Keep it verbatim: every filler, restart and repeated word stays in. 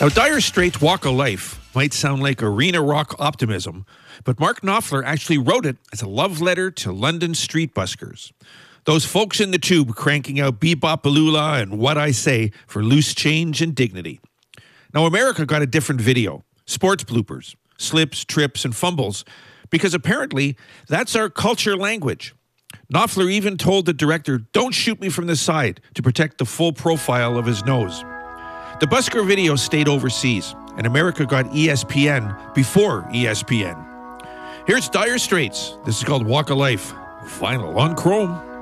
Now, Dire Straits' Walk of Life might sound like arena rock optimism, but Mark Knopfler actually wrote it as a love letter to London street buskers. Those folks in the tube cranking out Bebop Balula and What I Say for loose change and dignity. Now, America got a different video. Sports bloopers, slips, trips, and fumbles, because apparently that's our culture language. Knopfler even told the director, "Don't shoot me from the side," to protect the full profile of his nose. The busker video stayed overseas, and America got E S P N before E S P N. Here's Dire Straits. This is called Walk of Life. Final on Chrome.